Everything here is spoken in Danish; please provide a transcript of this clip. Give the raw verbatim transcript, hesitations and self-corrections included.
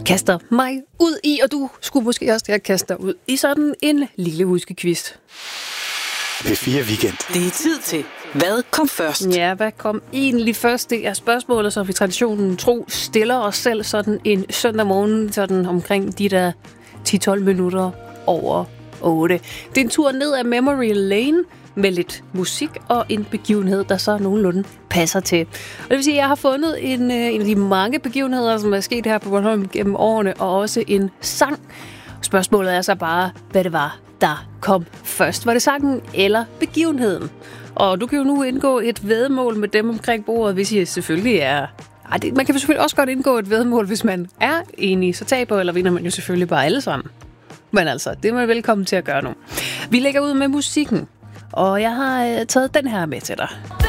kaster mig ud i, og du skulle måske også der kaste dig ud i sådan en lille huskequiz. P fire Weekend. Det er tid til, hvad kom først? Ja, hvad kom egentlig først? Det er spørgsmålet, som vi traditionen tro stiller os selv sådan en søndag morgen, sådan omkring de der ti til tolv minutter over otte. Det er en tur ned ad Memory Lane med lidt musik og en begivenhed, der så nogenlunde passer til. Og det vil sige, at jeg har fundet en, en af de mange begivenheder, som er sket her på Bornholm gennem årene, og også en sang. Spørgsmålet er så bare, hvad det var, der kom først. Var det sangen eller begivenheden? Og du kan jo nu indgå et væddemål med dem omkring bordet, hvis I selvfølgelig er... Ej, det, man kan selvfølgelig også godt indgå et væddemål, hvis man er enig. Så taber eller vinder man jo selvfølgelig bare alle sammen. Men altså, det er man velkommen til at gøre nu. Vi lægger ud med musikken, og jeg har øh, taget den her med til dig.